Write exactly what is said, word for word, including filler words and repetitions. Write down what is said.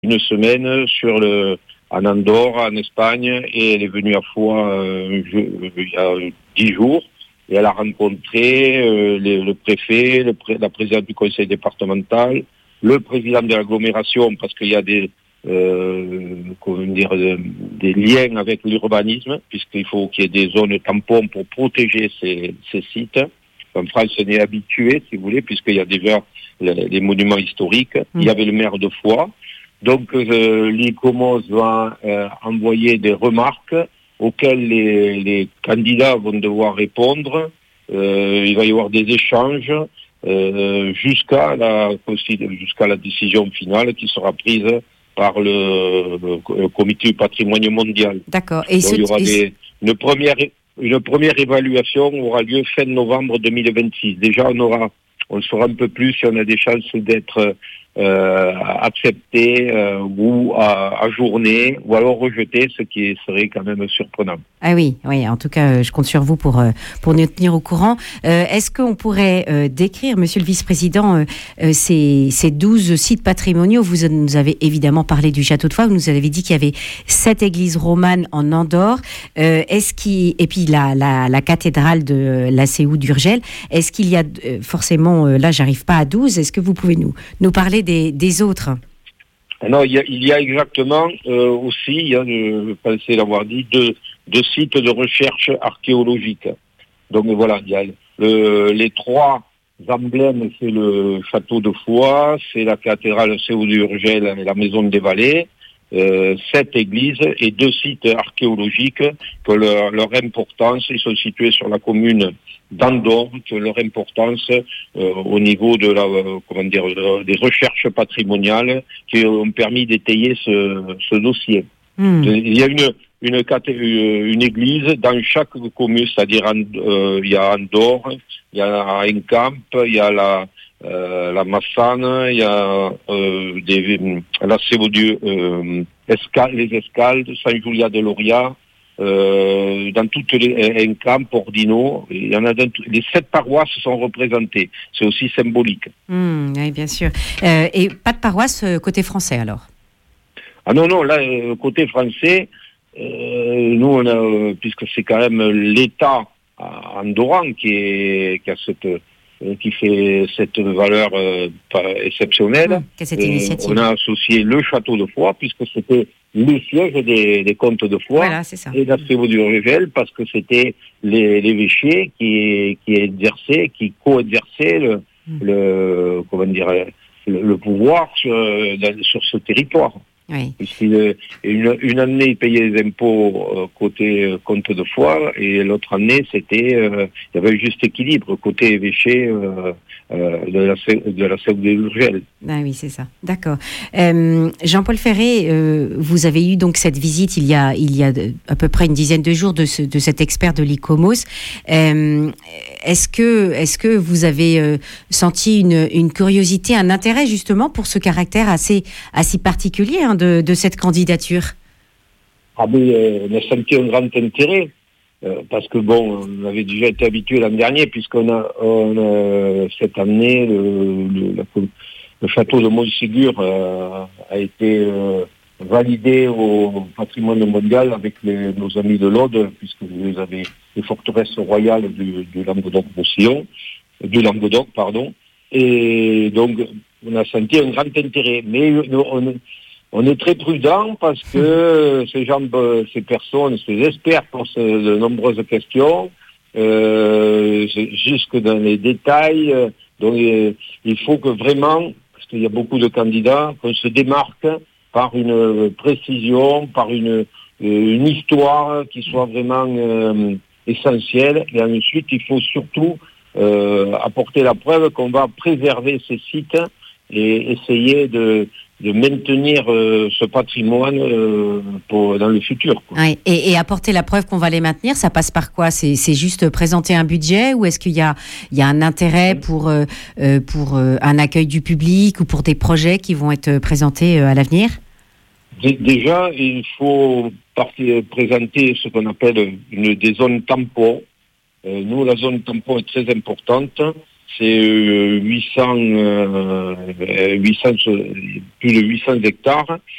une semaine sur le, en Andorre, en Espagne, et elle est venue à Foix euh, je, il y a dix jours. Et elle a rencontré euh, le, le préfet, le pré, la présidente du conseil départemental, le président de l'agglomération, parce qu'il y a des, euh, comment dire, de, des liens avec l'urbanisme, puisqu'il faut qu'il y ait des zones tampons pour protéger ces, ces sites. En France, on est habitué, si vous voulez, puisqu'il y a déjà les, les monuments historiques. Mmh. Il y avait le maire de Foix. Donc, euh, l'ICOMOS va euh, envoyer des remarques auxquels les, les candidats vont devoir répondre. Euh, il va y avoir des échanges euh, jusqu'à la jusqu'à la décision finale qui sera prise par le, le comité du patrimoine mondial. D'accord. Et Donc, il y aura des, une première une première évaluation aura lieu fin novembre deux mille vingt-six. Déjà, on aura on saura un peu plus si on a des chances d'être euh, accepté euh, ou à, ajourné ou alors rejeté, ce qui serait quand même surprenant. Ah oui, oui. En tout cas, je compte sur vous pour pour nous tenir au courant. Euh, est-ce qu'on pourrait euh, décrire, Monsieur le Vice-président, euh, ces ces douze sites patrimoniaux? Vous nous avez évidemment parlé du château de Foix. Vous nous avez dit qu'il y avait sept églises romanes en Andorre. Euh, est-ce qu'il et puis la la la cathédrale de la C O U d'Urgell. Est-ce qu'il y a euh, forcément euh, là, j'arrive pas à douze. Est-ce que vous pouvez nous nous parler des, des autres? Non, il y a, il y a exactement euh, aussi, il y a, je pensais l'avoir dit, deux, deux sites de recherche archéologique. Donc voilà, il y a le, les trois emblèmes, c'est le château de Foix, c'est la cathédrale C O U d'Urgell et la maison des Vallées, euh, sept églises et deux sites archéologiques que leur, leur importance, ils sont situés sur la commune d'Andorre, que leur importance euh, au niveau de la euh, comment dire de, des recherches patrimoniales qui ont permis d'étayer ce, ce dossier. Mmh. Il y a une une, une église dans chaque commune, c'est-à-dire euh, il y a Andorre, il y a Encamp, il y a la euh, la Massane, il y a euh, des la C O U euh, Escal, les Escaldes, Saint-Julia de Loria. Euh, dans toutes les Encamp, Ordino, il y en a dans tout, les sept paroisses sont représentées. C'est aussi symbolique. Mmh, oui, bien sûr. Euh, et pas de paroisse côté français alors? Ah non, non, là, côté français, euh, nous, on a, puisque c'est quand même l'État andorran qui, est, qui a cette, qui fait cette valeur euh, exceptionnelle. Mmh, qui a cette initiative. Euh, on a associé le château de Foix, puisque c'était le siège des, des comtes de Foix, voilà, c'est ça. et la C O U d'Urgell, parce que c'était les, l'évêché qui, qui exerçait, qui co-exerçait le, mmh. le, comment dire, le, le pouvoir sur, sur ce territoire. Oui. Puisqu'une une, une année, il payait les impôts euh, côté euh, comte de Foix, et l'autre année, c'était, euh, il y avait un juste équilibre côté évêché euh, euh, de la de la C O U d'Urgell. Ah oui, c'est ça. D'accord. Euh, Jean-Paul Ferré, euh, vous avez eu donc cette visite il y a il y a à peu près une dizaine de jours de ce, de cet expert de l'ICOMOS. Euh, est-ce que est-ce que vous avez euh, senti une une curiosité, un intérêt justement pour ce caractère assez assez particulier hein, de de cette candidature? Ah mais euh, on a senti un grand intérêt. Euh, parce que bon, on avait déjà été habitué l'an dernier, puisqu'on a, on a cette année le, le, la, le château de Montségur euh, a été euh, validé au patrimoine mondial avec les, nos amis de l'Aude, puisque vous avez les forteresses royales du, du Languedoc-Roussillon, du Languedoc, pardon, et donc on a senti un grand intérêt. Mais on, On est très prudent parce que ces gens, ces personnes, ces experts posent de nombreuses questions, euh, jusque dans les détails. Donc, il faut que vraiment, parce qu'il y a beaucoup de candidats, qu'on se démarque par une précision, par une, une histoire qui soit vraiment euh, essentielle. Et ensuite, il faut surtout euh, apporter la preuve qu'on va préserver ces sites et essayer de de maintenir euh, ce patrimoine euh, pour, dans le futur. Quoi. Ouais, et, et apporter la preuve qu'on va les maintenir, ça passe par quoi? C'est, c'est juste présenter un budget ou est-ce qu'il y a, il y a un intérêt pour, euh, pour euh, un accueil du public ou pour des projets qui vont être présentés euh, à l'avenir? Déjà, il faut partir, présenter ce qu'on appelle une, des zones tampons. Euh, nous, la zone tampon est très importante. c'est euh, huit cents, euh, huit cents, plus de huit cents hectares.